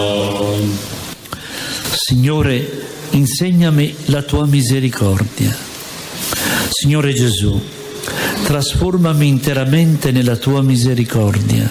Signore, insegnami la tua misericordia. Signore Gesù, trasformami interamente nella tua misericordia.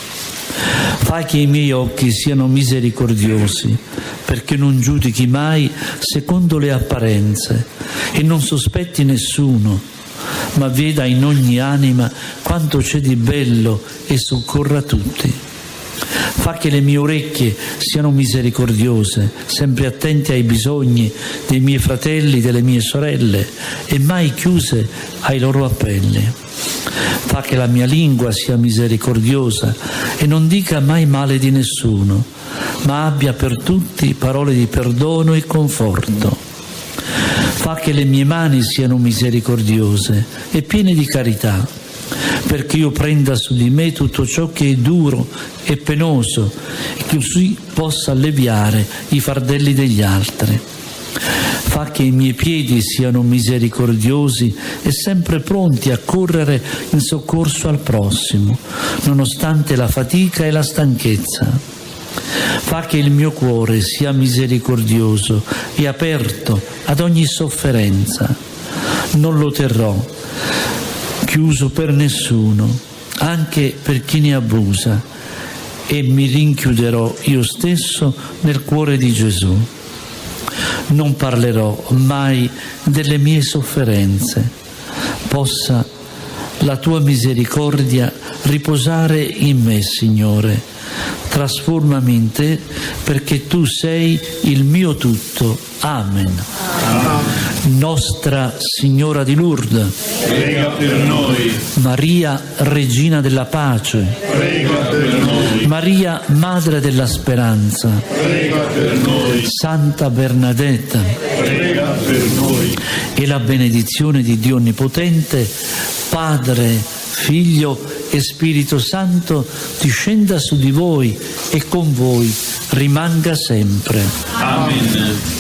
Fai che i miei occhi siano misericordiosi, perché non giudichi mai secondo le apparenze e non sospetti nessuno, ma veda in ogni anima quanto c'è di bello e soccorra tutti. Fa che le mie orecchie siano misericordiose, sempre attente ai bisogni dei miei fratelli, delle mie sorelle e mai chiuse ai loro appelli. Fa che la mia lingua sia misericordiosa e non dica mai male di nessuno, ma abbia per tutti parole di perdono e conforto. Fa che le mie mani siano misericordiose e piene di carità, perché io prenda su di me tutto ciò che è duro e penoso e che così possa alleviare i fardelli degli altri. Fa che i miei piedi siano misericordiosi e sempre pronti a correre in soccorso al prossimo, nonostante la fatica e la stanchezza. Fa che il mio cuore sia misericordioso e aperto ad ogni sofferenza. Non lo terrò chiuso per nessuno, anche per chi ne abusa, e mi rinchiuderò io stesso nel cuore di Gesù. Non parlerò mai delle mie sofferenze. Possa la tua misericordia riposare in me, Signore. Trasformami in te, perché tu sei il mio tutto. Amen. Nostra Signora di Lourdes, prega per noi. Maria, Regina della Pace, Prega per noi. Maria, Madre della Speranza, Prega per noi. Santa Bernadetta, Prega per noi. e la benedizione di Dio Onnipotente, Padre, Figlio e Spirito Santo, discenda su di voi e con voi rimanga sempre. Amen.